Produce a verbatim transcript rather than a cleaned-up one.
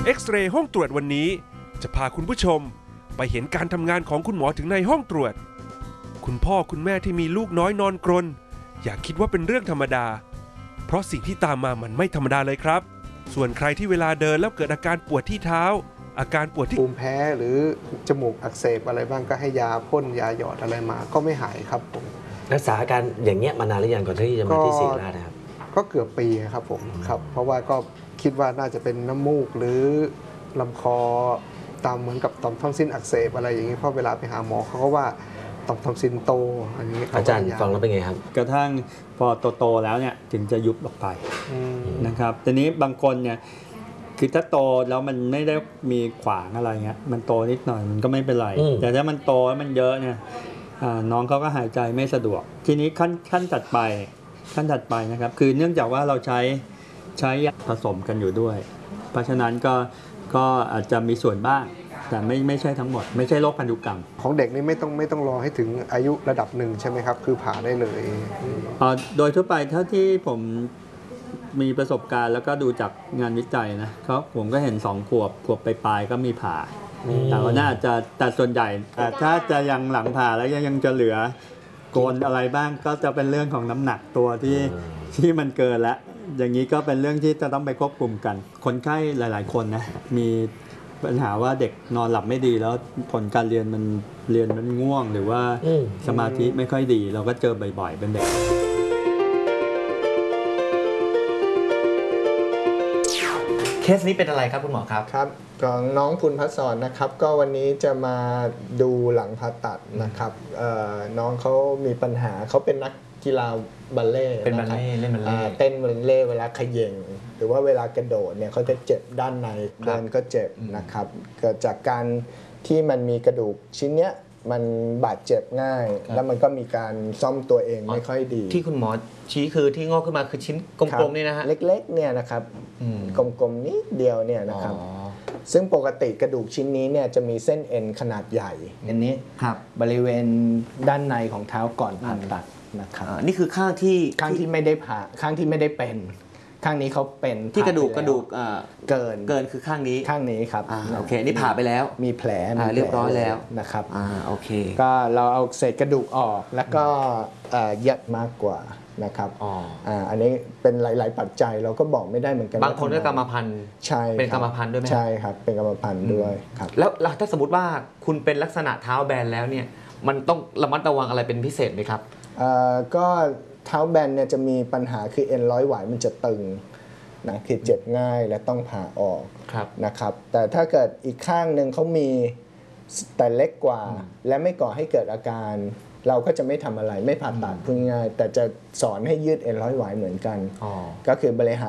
เอ็กซเรย์ห้องตรวจวันนี้จะพาคุณผู้ชมไปเห็นการทำงานของคุณหมอถึงในห้องตรวจคุณพ่อคุณแม่ที่มีลูกน้อยนอนกรนอย่าคิดว่าเป็นเรื่องธรรมดาเพราะสิ่งที่ตามมามันไม่ธรรมดาเลยครับส่วนใครที่เวลาเดินแล้วเกิดอาการปวดที่เท้าอาการปวดที่ภูมิแพ้หรือจมูกอักเสบอะไรบ้างก็ให้ยาพ่นยาหยอดอะไรมาก็ไม่หายครับผมรักษาอาการอย่างเงี้ยมานานหรือยังก่อนที่จะมาที่ศิริราชนะครับก็เกือบปีครับผมครับเพราะว่าก็คิดว่าน่าจะเป็นน้ำมูกหรือลำคอตามเหมือนกับต่อมทอนซิลอักเสบอะไรอย่างนี้เพราะเวลาไปหาหมอเขาก็ว่าต่อมทอนซิลโตอันนี้อาจารย์ฟังแล้วเป็นไงครับกระทั่งพอโตๆแล้วเนี่ยถึงจะยุบออกไปนะครับทีนี้บางคนเนี่ยคือถ้าโตแล้วมันไม่ได้มีขวางอะไรเงี้ยมันโตนิดหน่อยมันก็ไม่เป็นไรแต่ถ้ามันโตแล้วมันเยอะเนี่ยน้องเขาก็หายใจไม่สะดวกทีนี้ขั้นขั้นถัดไปขั้นถัดไปนะครับคือเนื่องจากว่าเราใช้ใช้ผสมกันอยู่ด้วยเพราะฉะนั้นก็ก็อาจจะมีส่วนบ้างแต่ไม่ไม่ใช่ทั้งหมดไม่ใช่โรคพันธุกรรมของเด็กนี่ไม่ต้องไม่ต้องรอให้ถึงอายุระดับหนึ่งใช่ไหมครับคือผ่าได้เลยโดยทั่วไปเท่าที่ผมมีประสบการณ์แล้วก็ดูจากงานวิจัยนะเขาผมก็เห็นสองขวบขวบปลายๆก็มีผ่าแต่ว่าน่าจะแต่ส่วนใหญ่แต่ถ้าจะยังหลังผ่าแล้วยังจะเหลือโกนอะไรบ้างก็จะเป็นเรื่องของน้ำหนักตัวที่ที่มันเกินแล้วอย่างนี้ก็เป็นเรื่องที่จะต้องไปควบคุมกันคนไข้หลายๆคนนะมีปัญหาว่าเด็กนอนหลับไม่ดีแล้วผลการเรียนมันเรียนมันง่วงหรือว่าสมาธิไม่ค่อยดีเราก็เจอบ่อยๆเป็นเด็กเคสนี้เป็นอะไรครับคุณหมอครับครับของน้องพุนพัศรนะครับก็วันนี้จะมาดูหลังผ่าตัดนะครับน้องเขามีปัญหาเขาเป็นนักกีฬาบัลเล่เป็นบัลเล่เล่นบัลเล่เต้นบัลเล่เวลาเขย่งหรือว่าเวลากระโดดเนี่ยเขาจะเจ็บด้านในเดินก็เจ็บนะครับเกิดจากการที่มันมีกระดูกชิ้นเนี้ยมันบาดเจ็บง่ายแล้วมันก็มีการซ่อมตัวเองไม่ค่อยดีที่คุณหมอชี้คือที่งอกขึ้นมาคือชิ้นกลมๆนี่นะฮะเล็กๆเนี่ยนะครับกลมๆนิดเดียวเนี่ยนะครับซึ่งปกติกระดูกชิ้นนี้เนี่ยจะมีเส้นเอ็นขนาดใหญ่อันนี้บริเวณด้านในของเท้าก่อนผ่าตัดนะครับนี่คือข้างที่ข้างที่ไม่ได้ผ่าข้างที่ไม่ได้เป็นข้างนี้เขาเป็นที่กระดูกกระดูกเกินเกินคือข้างนี้ข้างนี้ครับโอเคนี่ผ่าไปแล้วมีแผลเรียบร้อยแล้วนะครับอ่าโอเคก็เราเอาเศษกระดูกออกแล้วก็เย็บมากกว่านะครับอ๋ออันนี้เป็นหลายๆปัจจัยเราก็บอกไม่ได้เหมือนกันบางคนก็กรรมพันธุ์ใช่เป็นกรรมพันธุ์ด้วยไหมใช่ครับเป็นกรรมพันธุ์ด้วยครับแล้วถ้าสมมติว่าคุณเป็นลักษณะเท้าแบนแล้วเนี่ยมันต้องระมัดระวังอะไรเป็นพิเศษไหมครับก็เท้าแบนเนี่ยจะมีปัญหาคือเอ็นร้อยหวายมันจะตึงนะคือเจ็บง่ายและต้องผ่าออกนะครับแต่ถ้าเกิดอีกข้างหนึ่งเขามีแต่เล็กกว่าและไม่ก่อให้เกิดอาการเราก็จะไม่ทำอะไรไม่ผ่าตัดพูดง่ายแต่จะสอนให้ยืดเอ็นร้อยหวายเหมือนกันก็คือบริหาร